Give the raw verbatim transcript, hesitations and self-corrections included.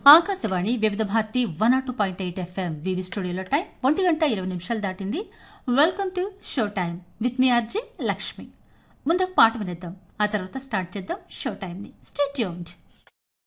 ఆకాశవాణి వివిధ Bharati one not two point eight FM వివి స్టూడియోలో time ఒంటి గంట ఇరవై నిమిషాలు దాటింది. Welcome to show time with me RJ Lakshmi. ముందు పాట వినేద్దాం, ఆ తర్వాత స్టార్ట్ చేద్దాం షో టైంని. Stay tuned.